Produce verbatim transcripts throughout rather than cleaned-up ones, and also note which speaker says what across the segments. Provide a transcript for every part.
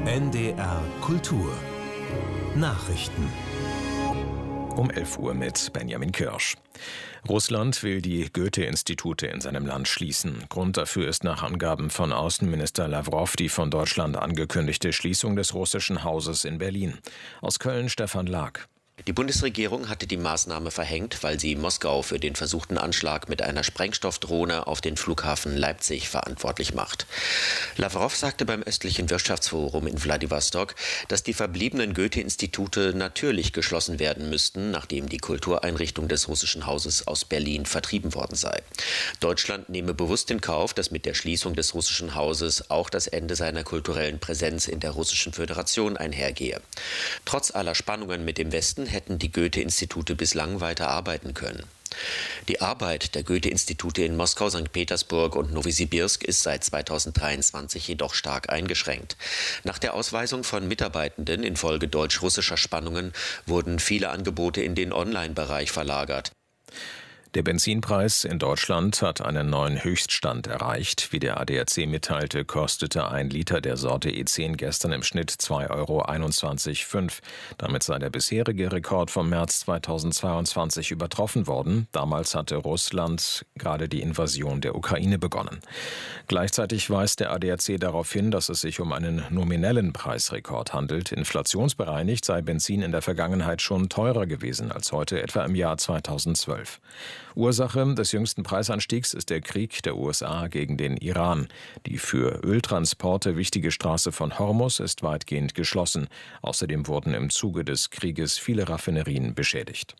Speaker 1: N D R Kultur Nachrichten
Speaker 2: Um elf Uhr mit Benjamin Kirsch. Russland will die Goethe-Institute in seinem Land schließen. Grund dafür ist nach Angaben von Außenminister Lawrow die von Deutschland angekündigte Schließung des Russischen Hauses in Berlin. Aus Köln Stefan Lag.
Speaker 3: Die Bundesregierung hatte die Maßnahme verhängt, weil sie Moskau für den versuchten Anschlag mit einer Sprengstoffdrohne auf den Flughafen Leipzig verantwortlich macht. Lawrow sagte beim östlichen Wirtschaftsforum in Wladiwostok, dass die verbliebenen Goethe-Institute natürlich geschlossen werden müssten, nachdem die Kultureinrichtung des Russischen Hauses aus Berlin vertrieben worden sei. Deutschland nehme bewusst in Kauf, dass mit der Schließung des Russischen Hauses auch das Ende seiner kulturellen Präsenz in der Russischen Föderation einhergehe. Trotz aller Spannungen mit dem Westen hätten die Goethe-Institute bislang weiter arbeiten können. Die Arbeit der Goethe-Institute in Moskau, Sankt Petersburg und Nowosibirsk ist seit zweitausenddreiundzwanzig jedoch stark eingeschränkt. Nach der Ausweisung von Mitarbeitenden infolge deutsch-russischer Spannungen wurden viele Angebote in den Online-Bereich verlagert.
Speaker 2: Der Benzinpreis in Deutschland hat einen neuen Höchststand erreicht. Wie der A D A C mitteilte, kostete ein Liter der Sorte E zehn gestern im Schnitt zwei Euro einundzwanzig Komma fünf. Damit sei der bisherige Rekord vom März zweitausendzweiundzwanzig übertroffen worden. Damals hatte Russland gerade die Invasion der Ukraine begonnen. Gleichzeitig weist der A D A C darauf hin, dass es sich um einen nominellen Preisrekord handelt. Inflationsbereinigt sei Benzin in der Vergangenheit schon teurer gewesen als heute, etwa im Jahr zweitausendzwölf. Ursache des jüngsten Preisanstiegs ist der Krieg der U S A gegen den Iran. Die für Öltransporte wichtige Straße von Hormuz ist weitgehend geschlossen. Außerdem wurden im Zuge des Krieges viele Raffinerien beschädigt.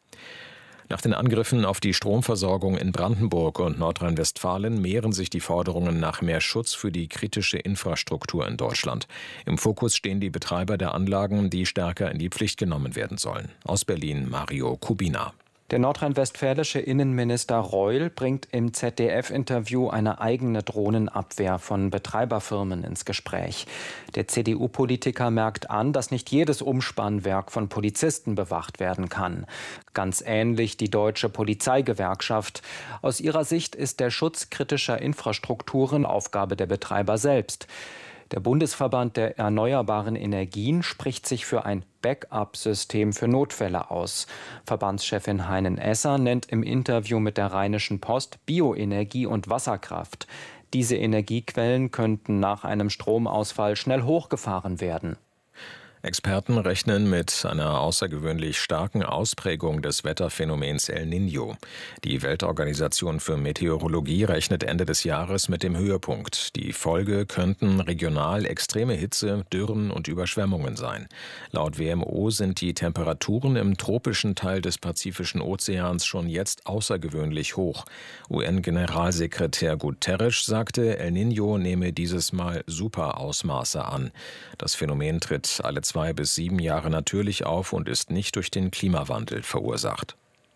Speaker 2: Nach den Angriffen auf die Stromversorgung in Brandenburg und Nordrhein-Westfalen mehren sich die Forderungen nach mehr Schutz für die kritische Infrastruktur in Deutschland. Im Fokus stehen die Betreiber der Anlagen, die stärker in die Pflicht genommen werden sollen. Aus Berlin Mario Kubina.
Speaker 4: Der nordrhein-westfälische Innenminister Reul bringt im Z D F-Interview eine eigene Drohnenabwehr von Betreiberfirmen ins Gespräch. Der C D U-Politiker merkt an, dass nicht jedes Umspannwerk von Polizisten bewacht werden kann. Ganz ähnlich die Deutsche Polizeigewerkschaft. Aus ihrer Sicht ist der Schutz kritischer Infrastrukturen Aufgabe der Betreiber selbst. Der Bundesverband der erneuerbaren Energien spricht sich für ein Backup-System für Notfälle aus. Verbandschefin Heinen-Esser nennt im Interview mit der Rheinischen Post Bioenergie und Wasserkraft. Diese Energiequellen könnten nach einem Stromausfall schnell hochgefahren werden.
Speaker 2: Experten rechnen mit einer außergewöhnlich starken Ausprägung des Wetterphänomens El Niño. Die Weltorganisation für Meteorologie rechnet Ende des Jahres mit dem Höhepunkt. Die Folge könnten regional extreme Hitze, Dürren und Überschwemmungen sein. Laut W M O sind die Temperaturen im tropischen Teil des Pazifischen Ozeans schon jetzt außergewöhnlich hoch. U N-Generalsekretär Guterres sagte, El Niño nehme dieses Mal Superausmaße an. Das Phänomen tritt alle zwei bis sieben Jahre natürlich auf und ist nicht durch den Klimawandel verursacht.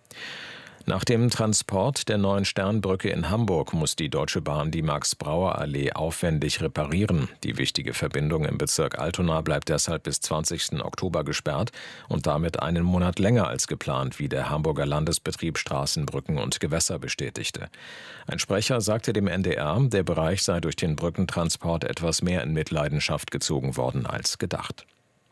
Speaker 2: Nach dem Transport der neuen Sternbrücke in Hamburg muss die Deutsche Bahn die Max-Brauer-Allee aufwendig reparieren. Die wichtige Verbindung im Bezirk Altona bleibt deshalb bis zwanzigsten Oktober gesperrt und damit einen Monat länger als geplant, wie der Hamburger Landesbetrieb Straßen, Brücken und Gewässer bestätigte. Ein Sprecher sagte dem N D R, der Bereich sei durch den Brückentransport etwas mehr in Mitleidenschaft gezogen worden als gedacht.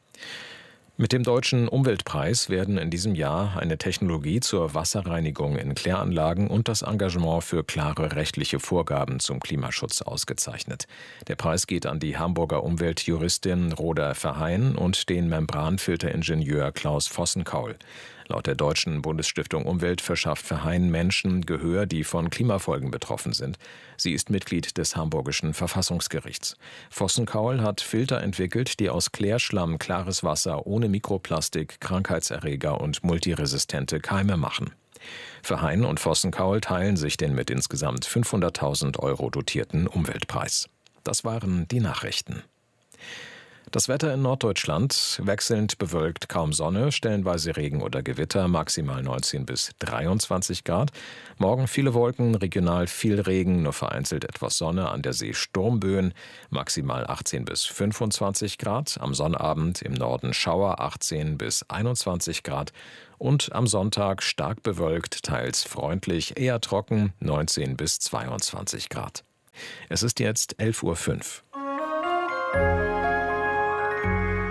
Speaker 2: Mit dem Deutschen Umweltpreis werden in diesem Jahr eine Technologie zur Wasserreinigung in Kläranlagen und das Engagement für klare rechtliche Vorgaben zum Klimaschutz ausgezeichnet. Der Preis geht an die Hamburger Umweltjuristin Roda Verheyen und den Membranfilteringenieur Klaus Vossenkaul. Laut der Deutschen Bundesstiftung Umwelt verschafft Verheyen Menschen Gehör, die von Klimafolgen betroffen sind. Sie ist Mitglied des Hamburgischen Verfassungsgerichts. Vossenkaul hat Filter entwickelt, die aus Klärschlamm klares Wasser ohne Mikroplastik, Krankheitserreger und multiresistente Keime machen. Verheyen und Vossenkaul teilen sich den mit insgesamt fünfhunderttausend Euro dotierten Umweltpreis. Das waren die Nachrichten. Das Wetter in Norddeutschland: wechselnd bewölkt, kaum Sonne, stellenweise Regen oder Gewitter, maximal neunzehn bis dreiundzwanzig Grad. Morgen viele Wolken, regional viel Regen, nur vereinzelt etwas Sonne, an der See Sturmböen, maximal achtzehn bis fünfundzwanzig Grad. Am Sonnabend im Norden Schauer, achtzehn bis einundzwanzig Grad. Und am Sonntag stark bewölkt, teils freundlich, eher trocken, neunzehn bis zweiundzwanzig Grad. Es ist jetzt elf Uhr fünf.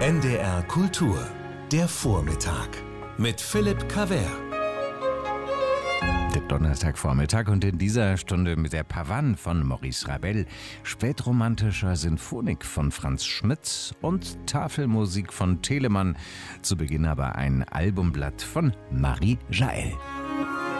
Speaker 1: N D R Kultur, der Vormittag mit Philipp Cavert.
Speaker 5: Der Donnerstagvormittag und in dieser Stunde mit der Pavane von Maurice Ravel, spätromantischer Sinfonik von Franz Schmidt und Tafelmusik von Telemann. Zu Beginn aber ein Albumblatt von Marie Jael.